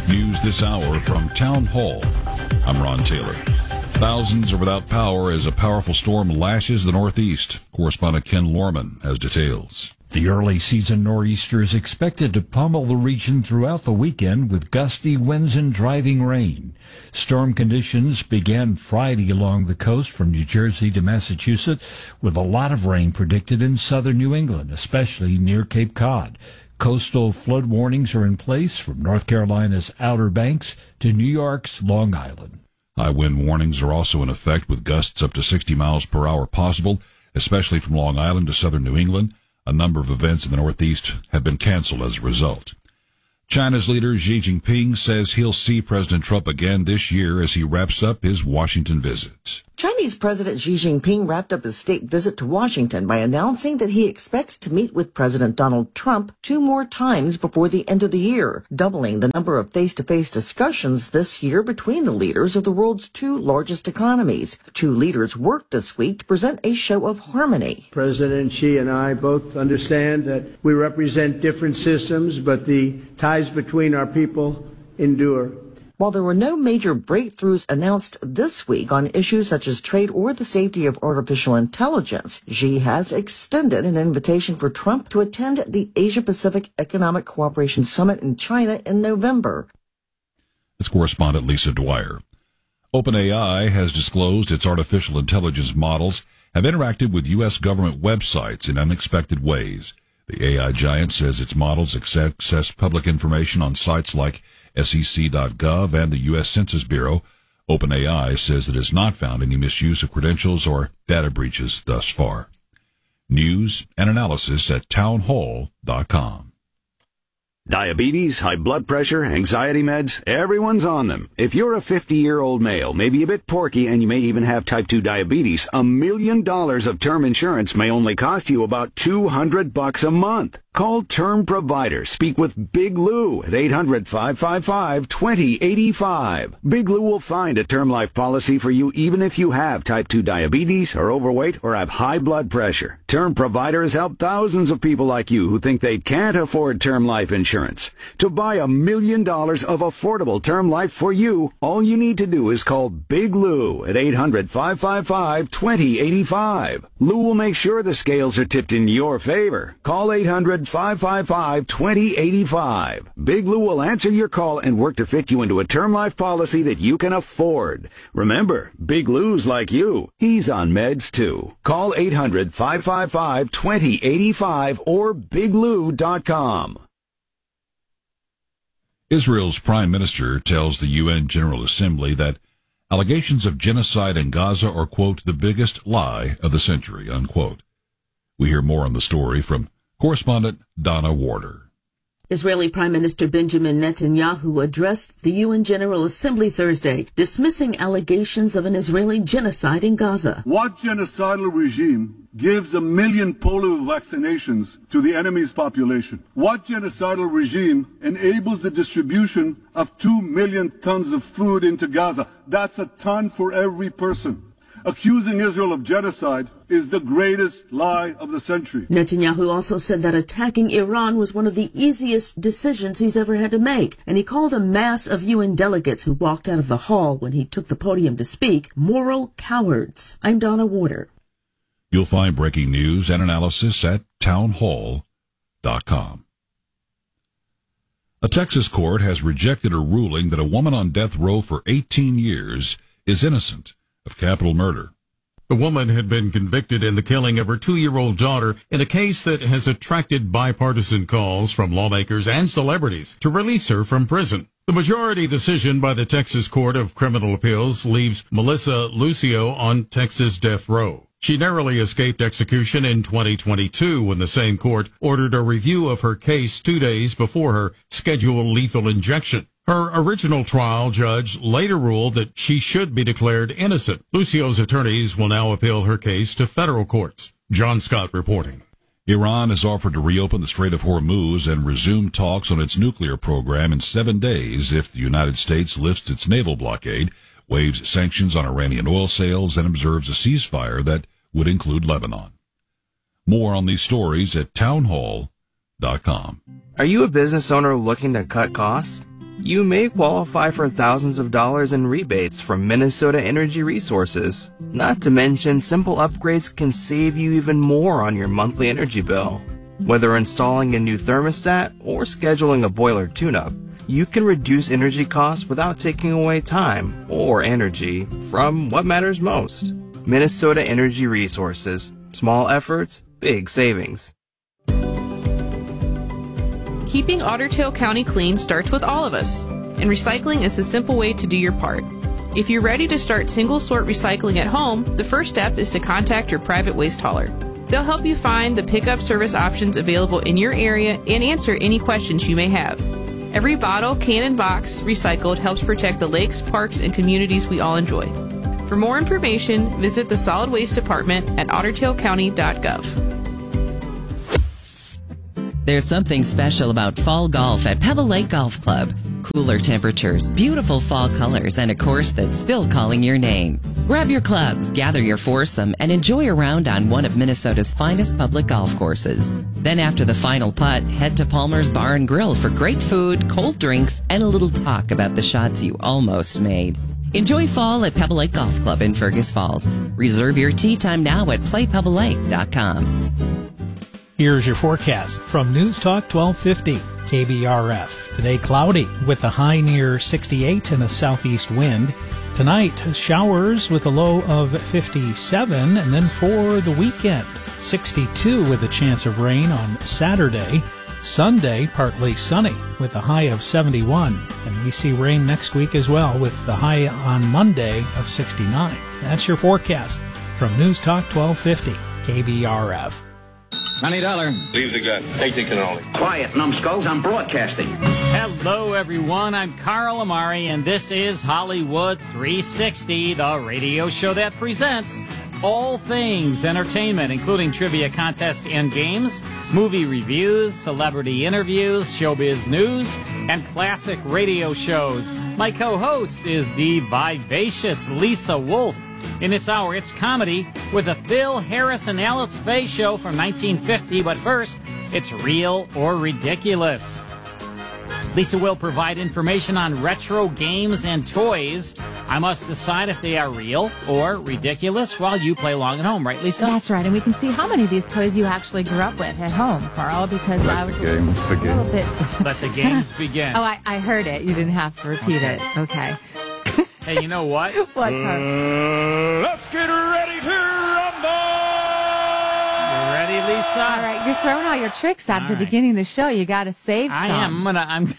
News this hour from Town Hall. I'm Ron Taylor. Thousands are without power as a powerful storm lashes the Northeast. Correspondent Ken Lorman has details. The early season nor'easter is expected to pummel the region throughout the weekend with gusty winds and driving rain. Storm conditions began Friday along the coast from New Jersey to Massachusetts, with a lot of rain predicted in southern New England, especially near Cape Cod. Coastal flood warnings are in place from North Carolina's Outer Banks to New York's Long Island. High wind warnings are also in effect with gusts up to 60 miles per hour possible, especially from Long Island to southern New England. A number of events in the Northeast have been canceled as a result. China's leader Xi Jinping says he'll see President Trump again this year as he wraps up his Washington visit. Chinese President Xi Jinping wrapped up his state visit to Washington by announcing that he expects to meet with President Donald Trump 2 more times before the end of the year, doubling the number of face-to-face discussions this year between the leaders of the world's 2 largest economies. The 2 leaders worked this week to present a show of harmony. President Xi and I both understand that we represent different systems, but the ties between our people endure. While there were no major breakthroughs announced this week on issues such as trade or the safety of artificial intelligence, Xi has extended an invitation for Trump to attend the Asia-Pacific Economic Cooperation Summit in China in November. That's correspondent Lisa Dwyer. OpenAI has disclosed its artificial intelligence models have interacted with U.S. government websites in unexpected ways. The AI giant says its models access public information on sites like SEC.gov and the U.S. Census Bureau. OpenAI says it has not found any misuse of credentials or data breaches thus far. News and analysis at townhall.com. Diabetes, high blood pressure, anxiety meds, everyone's on them. If you're a 50-year-old male, maybe a bit porky, and you may even have type 2 diabetes, $1 million of term insurance may only cost you about $200 a month. Call Term Provider. Speak with Big Lou at 800-555-2085. Big Lou will find a term life policy for you even if you have type 2 diabetes, are overweight, or have high blood pressure. Term Provider has helped thousands of people like you who think they can't afford term life insurance. To buy $1 million of affordable term life for you, all you need to do is call Big Lou at 800-555-2085. Lou will make sure the scales are tipped in your favor. Call 800-555-2085. Big Lou will answer your call and work to fit you into a term life policy that you can afford. Remember, Big Lou's like you. He's on meds too. Call 800-555-2085 or biglou.com. Israel's prime minister tells the UN General Assembly that allegations of genocide in Gaza are, quote, the biggest lie of the century, unquote. We hear more on the story from correspondent Donna Warder. Israeli Prime Minister Benjamin Netanyahu addressed the UN General Assembly Thursday, dismissing allegations of an Israeli genocide in Gaza. What genocidal regime gives 1 million polio vaccinations to the enemy's population? What genocidal regime enables the distribution of 2 million tons of food into Gaza? That's a ton for every person. Accusing Israel of genocide is the greatest lie of the century. Netanyahu also said that attacking Iran was one of the easiest decisions he's ever had to make, and he called a mass of UN delegates who walked out of the hall when he took the podium to speak moral cowards. I'm Donna Warder. You'll find breaking news and analysis at townhall.com. A Texas court has rejected a ruling that a woman on death row for 18 years is innocent of capital murder. The woman had been convicted in the killing of her 2-year-old daughter in a case that has attracted bipartisan calls from lawmakers and celebrities to release her from prison. The majority decision by the Texas Court of Criminal Appeals leaves Melissa Lucio on Texas death row. She narrowly escaped execution in 2022 when the same court ordered a review of her case 2 days before her scheduled lethal injection. Her original trial judge later ruled that she should be declared innocent. Lucio's attorneys will now appeal her case to federal courts. John Scott reporting. Iran has offered to reopen the Strait of Hormuz and resume talks on its nuclear program in 7 days if the United States lifts its naval blockade, waives sanctions on Iranian oil sales, and observes a ceasefire that would include Lebanon. More on these stories at townhall.com. Are you a business owner looking to cut costs? you may qualify for thousands of dollars in rebates from Minnesota Energy Resources. Not to mention, simple upgrades can save you even more on your monthly energy bill. Whether installing a new thermostat or scheduling a boiler tune-up, you can reduce energy costs without taking away time or energy from what matters most. Minnesota Energy Resources. Small efforts, big savings. Keeping Otter Tail County clean starts with all of us, and recycling is a simple way to do your part. If you're ready to start single-sort recycling at home, the first step is to contact your private waste hauler. They'll help you find the pickup service options available in your area and answer any questions you may have. Every bottle, can, and box recycled helps protect the lakes, parks, and communities we all enjoy. For more information, visit the Solid Waste Department at ottertailcounty.gov. There's something special about fall golf at Pebble Lake Golf Club. Cooler temperatures, beautiful fall colors, and a course that's still calling your name. Grab your clubs, gather your foursome, and enjoy a round on one of Minnesota's finest public golf courses. Then after the final putt, head to Palmer's Bar and Grill for great food, cold drinks, and a little talk about the shots you almost made. Enjoy fall at Pebble Lake Golf Club in Fergus Falls. Reserve your tee time now at playpebblelake.com. Here's your forecast from News Talk 1250 KBRF. Today cloudy with a high near 68 and a southeast wind. Tonight showers with a low of 57, and then for the weekend 62 with a chance of rain on Saturday. Sunday partly sunny with a high of 71, and we see rain next week as well with the high on Monday of 69. That's your forecast from News Talk 1250 KBRF. $20. Leave the gun. Take the cannoli. Quiet, numbskulls. I'm broadcasting. Hello, everyone. I'm Carl Amari, and this is Hollywood 360, the radio show that presents all things entertainment, including trivia contests and games, movie reviews, celebrity interviews, showbiz news, and classic radio shows. My co-host is the vivacious Lisa Wolf. In this hour, it's comedy with a Phil Harris and Alice Faye show from 1950, but first, it's Real or Ridiculous. Lisa will provide information on retro games and toys. I must decide if they are real or ridiculous while you play along at home, right, Lisa? That's right, and we can see how many of these toys you actually grew up with at home, Carl, because I was a little bit... Let the games begin. Oh, I heard it. You didn't have to repeat it. Okay. Hey, you know what? What, Carl? Let's get ready to rumble! You ready, Lisa? All right, you're throwing all your tricks out at the beginning of the show. You got to save some. I'm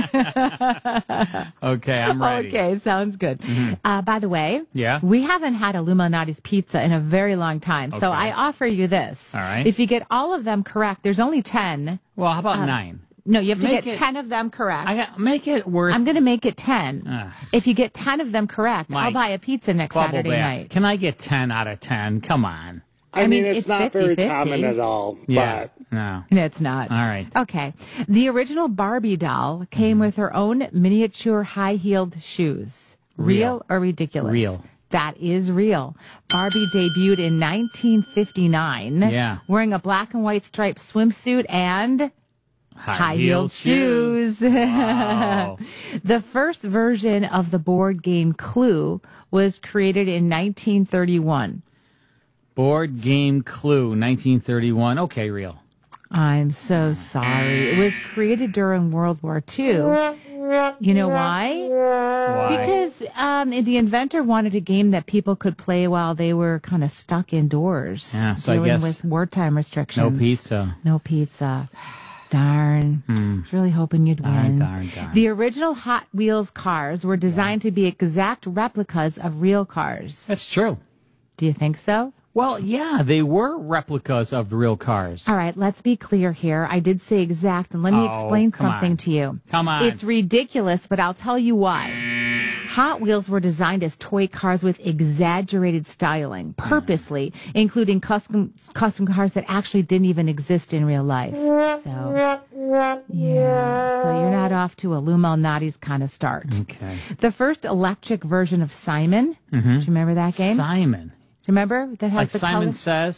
Okay, I'm ready. Okay, sounds good. Mm-hmm. By the way, yeah? We haven't had a Illuminati's pizza in a very long time, so I offer you this. All right. If you get all of them correct, there's only 10. Well, how about 9? No, you have to get 10 of them correct. Make it worth... I'm going to make it 10. If you get 10 of them correct, I'll buy a pizza next Saturday night. Can I get 10 out of 10? Come on. I mean, it's not 50-50. Very common at all. Yeah. But... No, it's not. All right. Okay. The original Barbie doll came with her own miniature high-heeled shoes. Real or ridiculous? Real. That is real. Barbie debuted in 1959. Wearing a black and white striped swimsuit and... high-heeled shoes. Wow. The first version of the board game Clue was created in 1931. Board game Clue, 1931. Okay, real. I'm so sorry. It was created during World War II. You know why? Why? Because the inventor wanted a game that people could play while they were kind of stuck indoors. Yeah, so dealing I guess with wartime restrictions. No pizza. No pizza. Darn. I was really hoping you'd win. Darn. The original Hot Wheels cars were designed to be exact replicas of real cars. That's true. Do you think so? Well, yeah, they were replicas of the real cars. All right, let's be clear here. I did say exact, and let me explain something to you. Come on. It's ridiculous, but I'll tell you why. Hot Wheels were designed as toy cars with exaggerated styling, purposely, including custom cars that actually didn't even exist in real life. So you're not off to a Illuminati's kind of start. Okay. The first electric version of Simon, do you remember that game? Simon. Do you remember? That has like the Simon color? Says?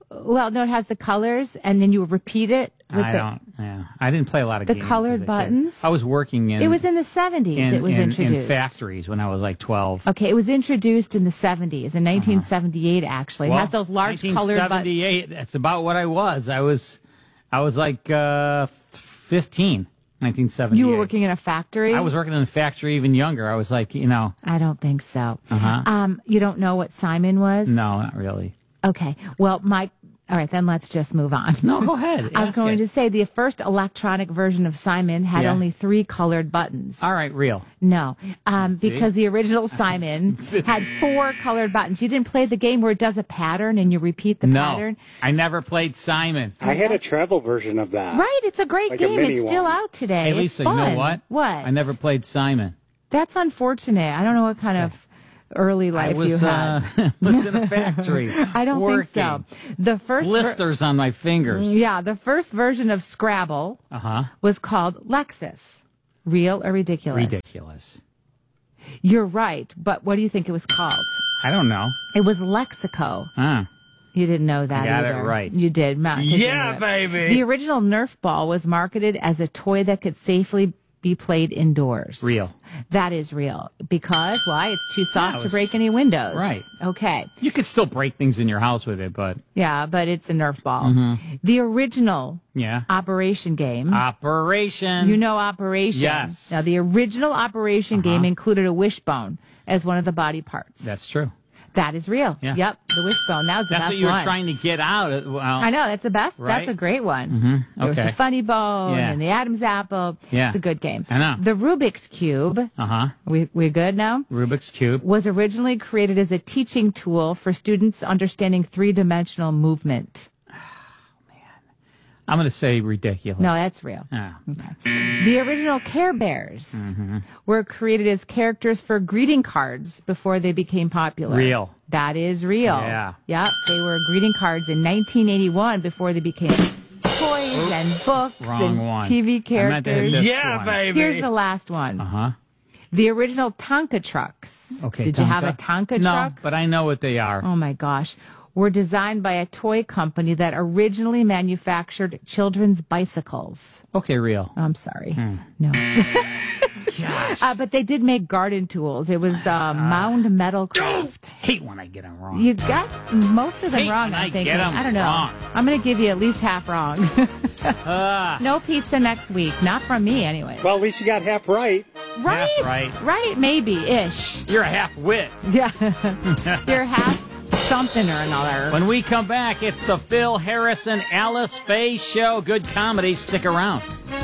Well, no, it has the colors, and then you repeat it. I didn't play a lot of games. The colored buttons. I was working in. It was in the 70s. It was introduced in factories when I was like 12. Okay, it was introduced in the 70s, in 1978. Actually, it has those large colored buttons. 1978. That's about what I was. I was like 15. 1978. You were working in a factory? I was working in a factory even younger. I was like, I don't think so. Uh-huh. You don't know what Simon was? No, not really. Okay. Well, all right, then let's just move on. No, go ahead. I'm going to say the first electronic version of Simon had only 3 colored buttons. All right, real. No, because the original Simon had 4 colored buttons. You didn't play the game where it does a pattern and you repeat the pattern? No, I never played Simon. I had a travel version of that. Right, it's a great game. It's still out today. Hey, Lisa, it's fun. you know what? What? I never played Simon. That's unfortunate. I don't know what kind of early life you had. Was in a factory. I don't think so. The first blisters on my fingers. Yeah, the first version of Scrabble was called Lexus. Real or ridiculous? Ridiculous. You're right, but what do you think it was called? I don't know. It was Lexico. You didn't know that I got either. it right. You did, Matt. Yeah, baby. The original Nerf ball was marketed as a toy that could safely be played indoors. Real. That is real. Because, why? It's too soft to break any windows. Right. Okay. You could still break things in your house with it, but... Yeah, but it's a Nerf ball. The original Operation game. Operation. You know Operation. Yes. Now, the original Operation game included a wishbone as one of the body parts. That's true. That is real. Yeah. Yep, the wishbone. That was the best one. That's what you were trying to get out. I know, that's the best. Right? That's a great one. There was the funny bone and the Adam's apple. Yeah. It's a good game. I know. The Rubik's Cube. We good now? Rubik's Cube. Was originally created as a teaching tool for students understanding 3-dimensional movement. I'm going to say ridiculous. No, that's real. Okay. The original Care Bears were created as characters for greeting cards before they became popular. Real. That is real. Yeah. Yep. They were greeting cards in 1981 before they became toys and books and TV characters. Baby. Here's the last one. The original Tonka trucks. Okay. Did you have a Tonka truck? No, but I know what they are. Oh my gosh. Were designed by a toy company that originally manufactured children's bicycles. Okay, real. I'm sorry. No. But they did make garden tools. It was Mound Metal Craft. Hate when I get them wrong. You got most of them wrong, I'm I thinking. get 'em I don't know. wrong. I'm going to give you at least half wrong. No pizza next week. Not from me, anyway. Well, at least you got half right. Right. Half right. Right, maybe-ish. You're a half-wit. Yeah. You're half something or another. When we come back, it's the Phil Harrison Alice Faye Show. Good comedy. Stick around.